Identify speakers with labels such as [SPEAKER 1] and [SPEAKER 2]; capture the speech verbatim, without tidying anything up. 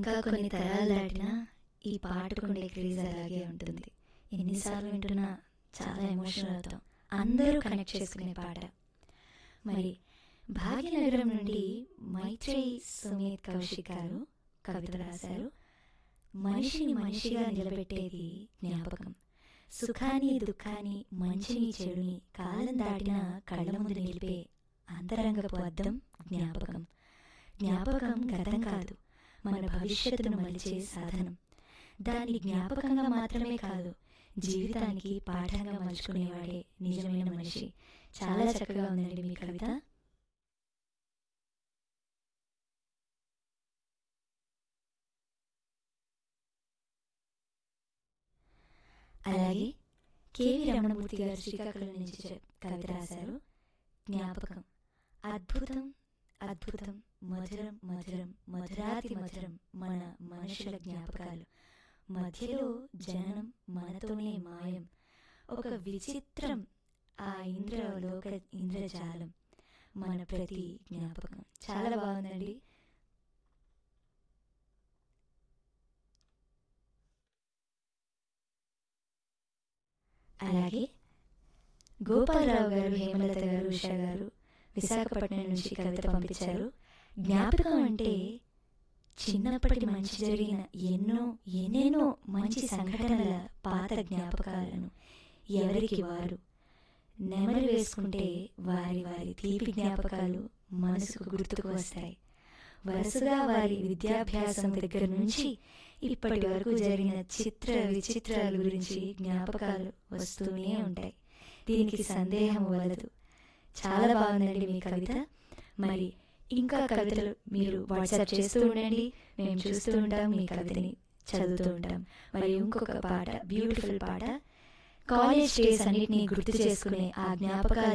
[SPEAKER 1] ఇంకా కొన్ని తరాలు దాటినా ఈ పాటకుండే క్రేజ్ అలాగే ఉంటుంది. ఎన్నిసార్లు వింటున్నా చాలా ఎమోషనల్ అవుతాం. అందరూ కనెక్ట్ చేసుకునే పాట. మరి భాగ్యనగరం నుండి మైత్రేయి సుమేత్ కౌశిక్ గారు కవిత రాశారు. మనిషిని మనిషిగా నిలబెట్టేది జ్ఞాపకం. సుఖాన్ని దుఃఖాన్ని మంచిని చెడుని కాలం దాటిన కళ్ళ ముందు నిలిపే అంతరంగపు అద్దం జ్ఞాపకం. జ్ఞాపకం గతం కాదు, మన భవిష్యత్తును మలిచే సాధనం. దాన్ని జ్ఞాపకంగా మాత్రమే కాదు, జీవితానికి పాఠంగా మలుచుకునేవాడే నిజమైన మనిషి. చాలా చక్కగా ఉందండి మీ కవిత. అలాగే కేవి రమణమూర్తి గారు శ్రీకాకుళం నుంచి కవిత రాశారు. జ్ఞాపకం అద్భుతం అద్భుతం మధురం మధురం మధురాతి మధురం మన మనుషుల జ్ఞాపకాలు. మధ్యలో జననం మనతోనే మాయం, ఒక విచిత్రం ఆ ఇంద్రలోక ఇంద్రజాలం, మన ప్రతి జ్ఞాపకం. చాలా బాగుందండి. అలాగే గోపాలరావు గారు, హేమలత గారు, ఉషా గారు విశాఖపట్నం నుంచి కవిత పంపించారు. జ్ఞాపకం అంటే చిన్నప్పటి మంచి జరిగిన ఎన్నో ఎన్నెన్నో మంచి సంఘటనల పాత జ్ఞాపకాలను ఎవరికి వారు నెమరు వేసుకుంటే వారి వారి తీపి జ్ఞాపకాలు మనసుకు గుర్తుకు వస్తాయి. వరుసగా వారి విద్యాభ్యాసం దగ్గర నుంచి ఇప్పటి వరకు జరిగిన చిత్ర విచిత్రాల గురించి జ్ఞాపకాలు వస్తూనే ఉంటాయి. దీనికి సందేహం వలదు. చాలా బాగుందండి మీ కవిత. మరి ఇంకా కవితలు మీరు వాట్సాప్ చేస్తూ ఉండండి, మేము చూస్తూ ఉంటాం, మీ కవితని చదువుతూ ఉంటాం. మరి ఇంకొక పాట, బ్యూటిఫుల్ పాట, కాలేజ్ డేస్ అన్నిటినీ గుర్తు చేసుకునే ఆ జ్ఞాపకాలు